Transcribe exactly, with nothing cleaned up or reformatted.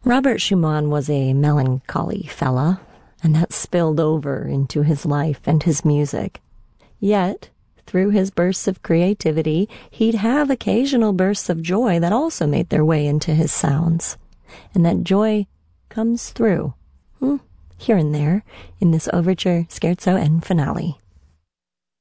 Robert Schumann was a melancholy fella, and that spilled over into his life and his music. Yet, through his bursts of creativity, he'd have occasional bursts of joy that also made their way into his sounds. And that joy comes through, hmm, here and there, in this overture, scherzo, and finale.